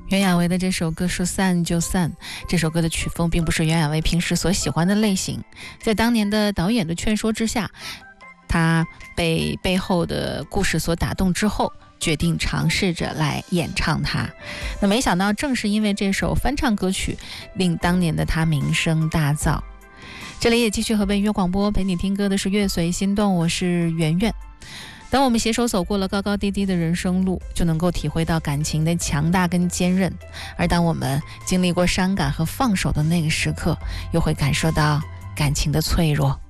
袁娅维的这首歌说散就散，这首歌的曲风并不是袁娅维平时所喜欢的类型，在当年的导演的劝说之下，他被背后的故事所打动之后，决定尝试着来演唱它。那没想到正是因为这首翻唱歌曲，令当年的他名声大噪。这里也继续河北音乐广播，陪你听歌的是乐随心动，我是圆圆。当我们携手走过了高高低低的人生路，就能够体会到感情的强大跟坚韧，而当我们经历过伤感和放手的那个时刻，又会感受到感情的脆弱。